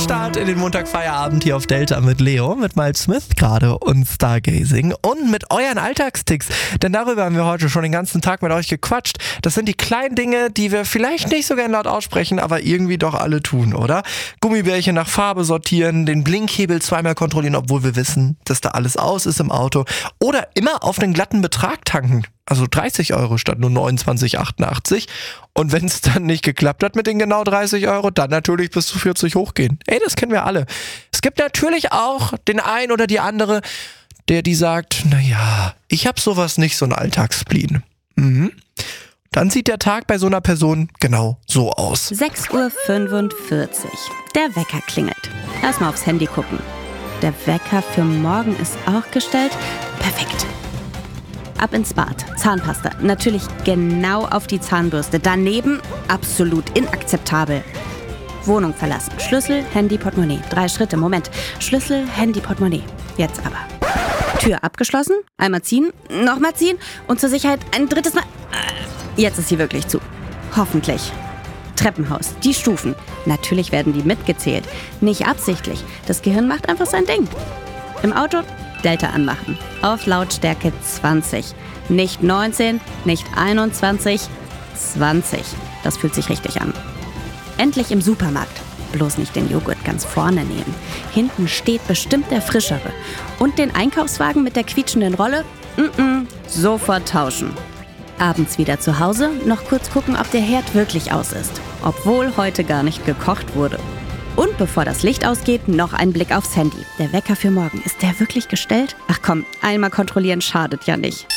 Start in den Montagfeierabend hier auf Delta mit Leo, mit Miles Smith gerade und Stargazing und mit euren Alltagsticks. Denn darüber haben wir heute schon den ganzen Tag mit euch gequatscht. Das sind die kleinen Dinge, die wir vielleicht nicht so gern laut aussprechen, aber irgendwie doch alle tun, oder? Gummibärchen nach Farbe sortieren, den Blinkhebel zweimal kontrollieren, obwohl wir wissen, dass da alles aus ist im Auto. Oder immer auf einen glatten Betrag tanken. Also 30 Euro statt nur 29,88. Und wenn es dann nicht geklappt hat mit den genau 30 Euro, dann natürlich bis zu 40 hochgehen. Ey, das kennen wir alle. Es gibt natürlich auch den einen oder die andere, die sagt, naja, ich hab sowas nicht, so ein Alltagsspleen. Dann sieht der Tag bei so einer Person genau so aus. 6:45 Uhr. Der Wecker klingelt. Erstmal aufs Handy gucken. Der Wecker für morgen ist auch gestellt. Perfekt. Ab ins Bad. Zahnpasta. Natürlich genau auf die Zahnbürste. Daneben absolut inakzeptabel. Wohnung verlassen. Schlüssel, Handy, Portemonnaie. 3 Schritte. Moment. Schlüssel, Handy, Portemonnaie. Jetzt aber. Tür abgeschlossen. Einmal ziehen. Nochmal ziehen. Und zur Sicherheit ein drittes Mal. Jetzt ist sie wirklich zu. Hoffentlich. Treppenhaus. Die Stufen. Natürlich werden die mitgezählt. Nicht absichtlich. Das Gehirn macht einfach sein Ding. Im Auto Delta anmachen. Auf Lautstärke 20. Nicht 19, nicht 21, 20. Das fühlt sich richtig an. Endlich im Supermarkt. Bloß nicht den Joghurt ganz vorne nehmen. Hinten steht bestimmt der frischere. Und den Einkaufswagen mit der quietschenden Rolle? Sofort tauschen. Abends wieder zu Hause, noch kurz gucken, ob der Herd wirklich aus ist. Obwohl heute gar nicht gekocht wurde. Und bevor das Licht ausgeht, noch ein Blick aufs Handy. Der Wecker für morgen, ist der wirklich gestellt? Ach komm, einmal kontrollieren schadet ja nicht.